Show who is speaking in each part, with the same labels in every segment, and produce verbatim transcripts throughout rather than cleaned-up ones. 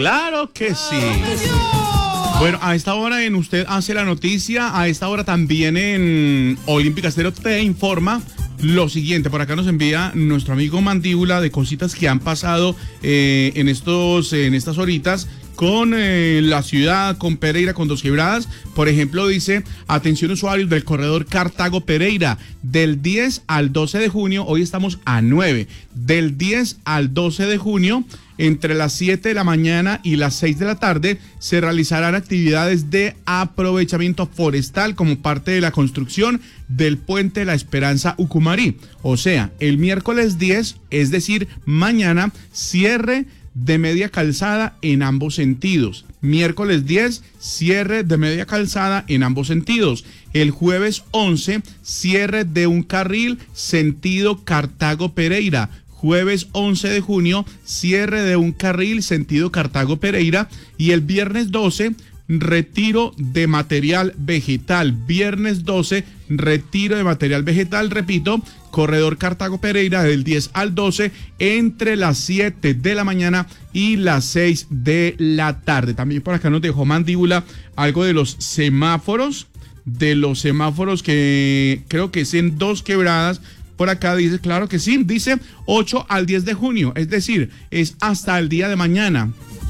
Speaker 1: Claro que sí. Bueno, a esta hora en Usted Hace la Noticia, a esta hora también en Olímpica Estéreo te informa lo siguiente. Por acá nos envía nuestro amigo Mandíbula de cositas que han pasado eh, en estos en estas horitas con eh, la ciudad, con Pereira, con Dos Quebradas. Por ejemplo, dice, atención usuarios del corredor Cartago-Pereira, del diez al doce de junio, hoy estamos a nueve, del diez al doce de junio, entre las siete de la mañana y las seis de la tarde, se realizarán actividades de aprovechamiento forestal como parte de la construcción del puente La Esperanza Ucumarí. O sea, el miércoles diez, es decir, mañana, cierre de media calzada en ambos sentidos. Miércoles diez, cierre de media calzada en ambos sentidos. El jueves once, cierre de un carril sentido Cartago-Pereira. Jueves once de junio, cierre de un carril sentido Cartago-Pereira. Y el viernes doce, retiro de material vegetal. Viernes doce, retiro de material vegetal, repito, corredor Cartago-Pereira del diez al doce, entre las siete de la mañana y las seis de la tarde. También por acá nos dejó Mandíbula algo de los semáforos, de los semáforos que creo que es en Dos Quebradas. Por acá dice, claro que sí, dice ocho al diez de junio, es decir, es hasta el día de mañana.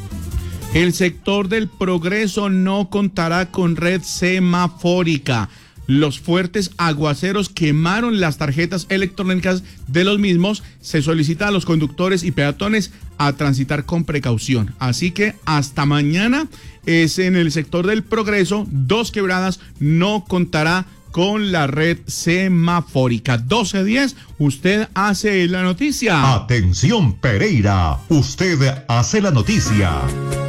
Speaker 1: El sector del Progreso no contará con red semafórica. Los fuertes aguaceros quemaron las tarjetas electrónicas de los mismos. Se solicita a los conductores y peatones a transitar con precaución. Así que hasta mañana es en el sector del Progreso. Dos Quebradas no contará con la red semafórica. doce diez, usted hace la noticia.
Speaker 2: Atención Pereira, usted hace la noticia.